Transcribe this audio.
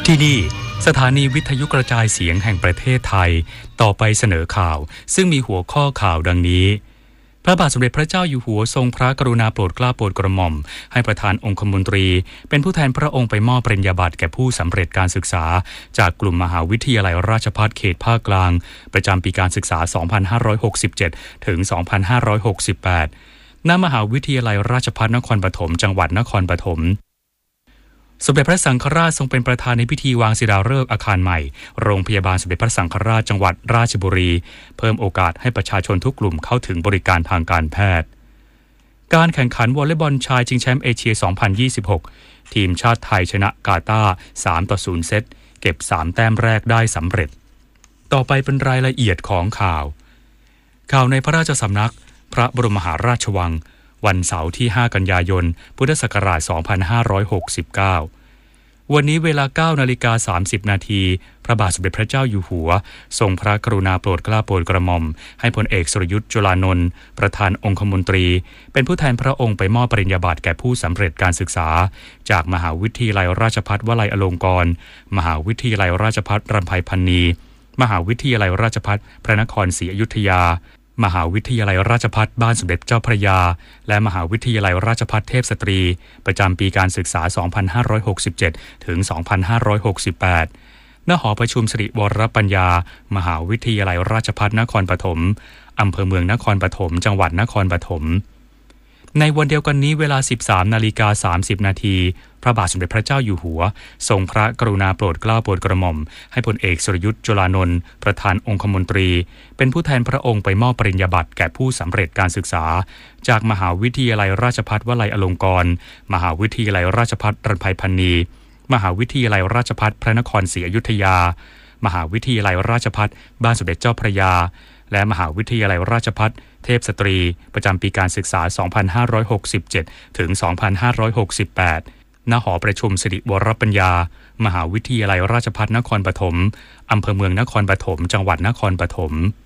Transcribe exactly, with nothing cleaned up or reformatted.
ที่นี่สถานีวิทยุกระจายเสียงแห่งประเทศไทยต่อไปเสนอข่าวซึ่งมีหัวข้อข่าวดังนี้พระบาทสมเด็จพระเจ้าอยู่หัวทรงพระกรุณาโปรดเกล้าโปรดกระหม่อมให้ประธานองคมนตรีเป็นผู้แทนพระองค์ไปมอบปริญญาบัตรแก่ผู้สำเร็จการศึกษาจากกลุ่มมหาวิทยาลัยราชภัฏเขตภาคกลางประจำปีการศึกษา สองพันห้าร้อยหกสิบเจ็ด ถึง สองพันห้าร้อยหกสิบแปด ณ มหาวิทยาลัยราชภัฏนครปฐมจังหวัดนครปฐมสมเด็จพระสังฆราชทรงเป็นประธานในพิธีวางศิลาฤกษ์อาคารใหม่โรงพยาบาลสมเด็จพระสังฆราชจังหวัดราชบุรีเพิ่มโอกาสให้ประชาชนทุกกลุ่มเข้าถึงบริการทางการแพทย์การแข่งขันวอลเลย์บอลชายชิงแชมป์เอเชีย สองพันยี่สิบหก ทีมชาติไทยชนะกาตาร์ สามต่อศูนย์ เซตเก็บสามแต้มแรกได้สำเร็จต่อไปเป็นรายละเอียดของข่าวข่าวในพระราชสำนักพระบรมมหาราชวังวันเสาร์ที่ ห้า กันยายน พุทธศักราช สองพันห้าร้อยหกสิบเก้าวันนี้เวลา เก้านาฬิกาสามสิบนาทีพระบาทสมเด็จพระเจ้าอยู่หัวทรงพระกรุณาโปรดเกล้าโปรดกระหม่อมให้พลเอกสุรยุทธ์จุลานนท์ประธานองคมนตรีเป็นผู้แทนพระองค์ไปมอบปริญญาบัตรแก่ผู้สำเร็จการศึกษาจากมหาวิทยาลัยราชภัฏวลัยอลงกรณ์มหาวิทยาลัยราชภัฏรำไพพรรณีมหาวิทยาลัยราชภัฏพระนครศรีอยุธยามหาวิทยาลัยราชภัฏบ้านสมเด็จเจ้าพระยาและมหาวิทยาลัยราชภัฏเทพสตรีประจำปีการศึกษา สองพันห้าร้อยหกสิบเจ็ด ถึง สองพันห้าร้อยหกสิบแปด ณ หอประชุมสิริวรปัญญามหาวิทยาลัยราชภัฏนครปฐมอำเภอเมืองนครปฐมจังหวัดนครปฐมในวันเดียวกันนี้เวลา สิบสามนาฬิกาสามสิบนาทีพระบาทสมเด็จพระเจ้าอยู่หัวทรงพระกรุณาโปรดเกล้าโปรดกระหม่อมให้พลเอกสุรยุทธ์จุลานนท์ประธานองคมนตรีเป็นผู้แทนพระองค์ไปมอบปริญญาบัตรแก่ผู้สำเร็จการศึกษาจากมหาวิทยาลัยราชภัฏวลัยอลงกรณ์มหาวิทยาลัยราชภัฏรำไพพรรณีมหาวิทยาลัยราชภัฏพระนครศรีอยุธยามหาวิทยาลัยราชภัฏบ้านสมเด็จเจ้าพระยาและมหาวิทยาลัยราชภัฏเทพสตรีประจำปีการศึกษา สองพันห้าร้อยหกสิบเจ็ด ถึง สองพันห้าร้อยหกสิบแปด ณ หอประชุมสิริวรปัญญามหาวิทยาลัยราชภัฏนครปฐมอำเภอเมืองนครปฐมจังหวัดนครปฐม